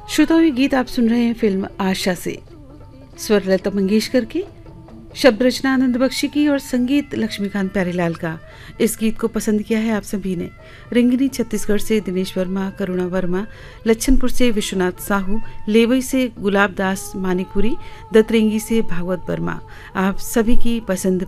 श्रोताओं, ये गीत आप सुन रहे हैं फिल्म आशा से। स्वर लता मंगेशकर की, शब्द रचना आनंद बख्शी की और संगीत लक्ष्मीकांत प्यारेलाल का। इस गीत को पसंद किया है आप सभी ने। रिंगनी छत्तीसगढ़ से दिनेश वर्मा, करुणा वर्मा, लच्छनपुर से विश्वनाथ साहू, लेवई से गुलाब दास मानिकपुरी, दतरेंगी से भागवत वर्मा। आप सभी की पसंद